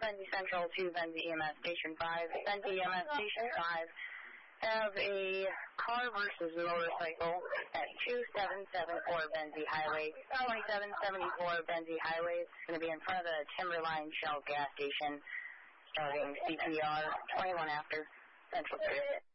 Benzie Central to Benzie EMS Station 5. Benzie EMS Station 5. Have a car versus motorcycle at 2774 Benzie Highway. 2774 Benzie Highway. It's going to be in front of the Timberline Shell gas station. Starting CPR 21 after Central Street.